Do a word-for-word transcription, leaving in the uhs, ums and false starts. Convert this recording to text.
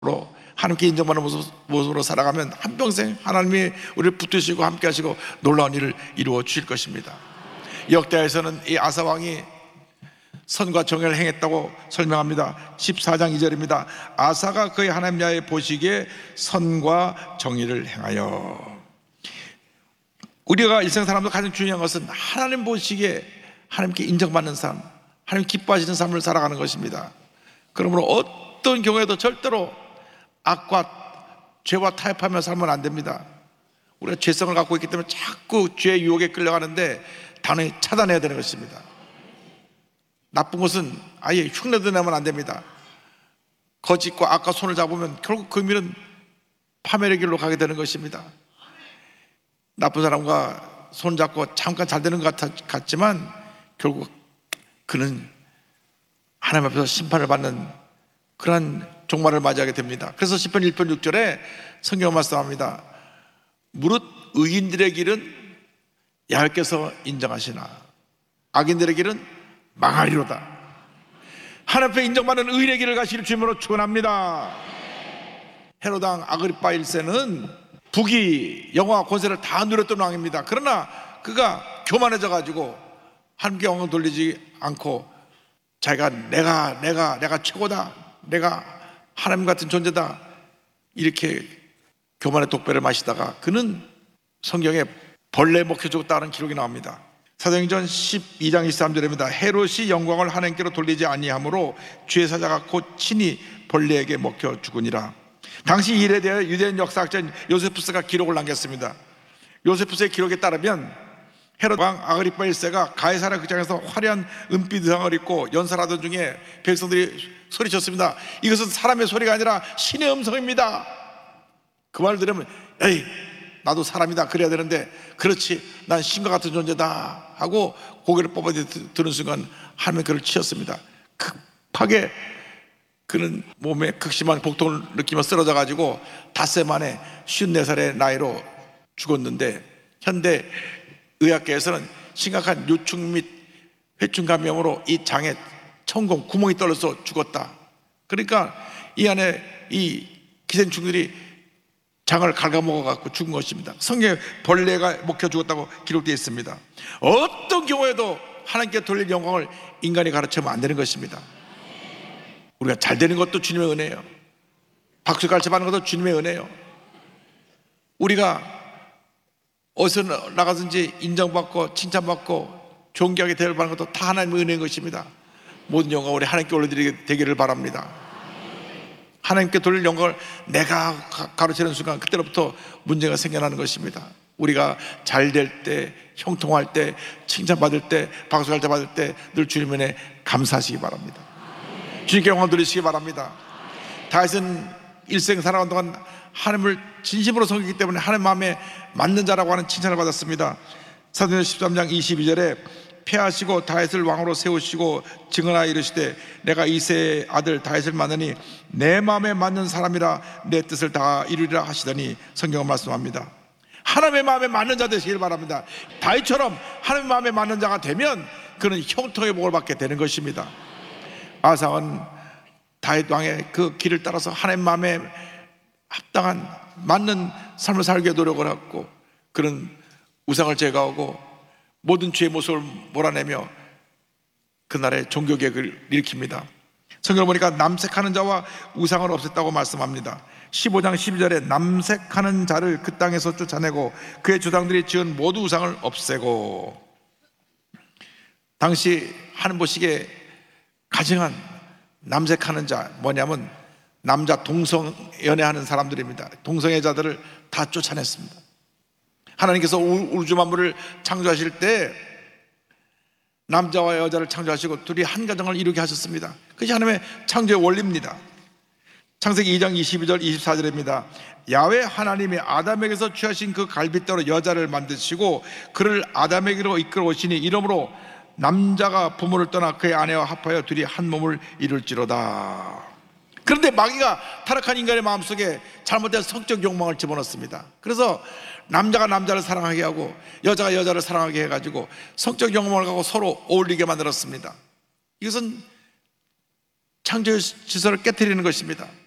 하나님께 인정받는 모습, 모습으로 살아가면 한평생 하나님이 우리를 붙드시고 함께 하시고 놀라운 일을 이루어 주실 것입니다. 역대하에서는 이 아사 왕이 선과 정의를 행했다고 설명합니다. 십사 장 이 절입니다. 아사가 그의 하나님 야훼 보시기에 선과 정의를 행하여. 우리가 일생 사람도 가장 중요한 것은 하나님 보시기에 하나님께 인정받는 삶, 하나님 기뻐하시는 삶을 살아가는 것입니다. 그러므로 어떤 경우에도 절대로 악과 죄와 타협하며 살면 안 됩니다. 우리가 죄성을 갖고 있기 때문에 자꾸 죄의 유혹에 끌려가는데 단호히 차단해야 되는 것입니다. 나쁜 것은 아예 흉내도 내면 안 됩니다. 거짓과 악과 손을 잡으면 결국 그 길은 파멸의 길로 가게 되는 것입니다. 나쁜 사람과 손잡고 잠깐 잘 되는 것 같, 같지만 결국 그는 하나님 앞에서 심판을 받는 그러한 종말을 맞이하게 됩니다. 그래서 시편 일 편 육 절에 성경 말씀합니다. 무릇 의인들의 길은 야훼께서 인정하시나 악인들의 길은 망하리로다. 하나님 앞에 인정받는 의인의 길을 가시기를 주님으로 축원합니다. 헤롯 왕 아그리파 일 세는 부귀 영화 권세를 다 누렸던 왕입니다. 그러나 그가 교만해져 가지고 하나님께 영광을 돌리지 않고 자기가 내가 내가 내가 최고다, 내가 하나님 같은 존재다, 이렇게 교만의 독배를 마시다가 그는 성경에 벌레 먹혀 죽었다는 기록이 나옵니다. 사도행전 십이 장 이십삼 절입니다. 헤롯이 영광을 하나님께로 돌리지 아니하므로 주의 사자가 곧 친히 벌레에게 먹혀 죽으니라. 당시 이 일에 대해 유대인 역사학자 요세푸스가 기록을 남겼습니다. 요세푸스의 기록에 따르면 헤롯 왕 아그리파 일 세가 가이사랴 극장에서 화려한 은빛 의상을 입고 연설하던 중에 백성들이 소리쳤습니다. 이것은 사람의 소리가 아니라 신의 음성입니다. 그 말을 들으면 에이 나도 사람이다 그래야 되는데 그렇지 난 신과 같은 존재다 하고 고개를 뽑아 드는 순간 하나님은 그를 치셨습니다. 급하게 그는 몸에 극심한 복통을 느끼며 쓰러져 가지고 닷새 만에 쉰네 살의 나이로 죽었는데 현대 의학계에서는 심각한 요충 및 회충 감염으로 이 장에 천공 구멍이 뚫려서 죽었다. 그러니까 이 안에 이 기생충들이 장을 갉아먹어 갖고 죽은 것입니다. 성경에 벌레가 먹혀 죽었다고 기록되어 있습니다. 어떤 경우에도 하나님께 돌릴 영광을 인간이 가르치면 안 되는 것입니다. 우리가 잘 되는 것도 주님의 은혜예요. 박수 가르쳐받는 것도 주님의 은혜예요. 우리가 어디서 나가든지 인정받고 칭찬받고 존귀하게 대접받는 것도 다 하나님의 은혜인 것입니다. 모든 영광을 우리 하나님께 올려드리게 되기를 바랍니다. 하나님께 돌릴 영광을 내가 가르치는 순간 그때로부터 문제가 생겨나는 것입니다. 우리가 잘 될 때, 형통할 때, 칭찬받을 때, 박수 받을 때 늘 주님의 은혜 감사하시기 바랍니다. 주님께 영광 돌리시기 바랍니다. 다윗은 일생 살아간 동안 하나님을 진심으로 섬기기 때문에 하나님 마음에 맞는 자라고 하는 칭찬을 받았습니다. 사도행전 십삼 장 이십이 절에 폐하시고 다윗을 왕으로 세우시고 증언하여 이르시되 내가 이새의 아들 다윗을 만나니 내 마음에 맞는 사람이라 내 뜻을 다 이루리라 하시더니 성경은 말씀합니다. 하나님의 마음에 맞는 자 되시길 바랍니다. 다윗처럼 하나님의 마음에 맞는 자가 되면 그는 형통의 복을 받게 되는 것입니다. 아사는 다윗 왕의 그 길을 따라서 하나님 마음에 합당한 맞는 삶을 살게 노력을 하고 그런 우상을 제거하고 모든 죄의 모습을 몰아내며 그날의 종교개혁을 일으킵니다. 성경을 보니까 남색하는 자와 우상을 없앴다고 말씀합니다. 십오 장 십이 절에 남색하는 자를 그 땅에서 쫓아내고 그의 조상들이 지은 모두 우상을 없애고. 당시 하는 보시기에 가증한 남색하는 자 뭐냐면 남자 동성 연애하는 사람들입니다. 동성애자들을 다 쫓아냈습니다. 하나님께서 우주 만물을 창조하실 때 남자와 여자를 창조하시고 둘이 한 가정을 이루게 하셨습니다. 그것이 하나님의 창조의 원리입니다. 창세기 이 장 이십이 절 이십사 절입니다. 야훼 하나님이 아담에게서 취하신 그 갈빗대로 여자를 만드시고 그를 아담에게로 이끌어 오시니 이러므로 남자가 부모를 떠나 그의 아내와 합하여 둘이 한 몸을 이룰지로다. 그런데 마귀가 타락한 인간의 마음속에 잘못된 성적 욕망을 집어넣습니다. 그래서 남자가 남자를 사랑하게 하고 여자가 여자를 사랑하게 해가지고 성적 욕망을 갖고 서로 어울리게 만들었습니다. 이것은 창조의 질서를 깨트리는 것입니다.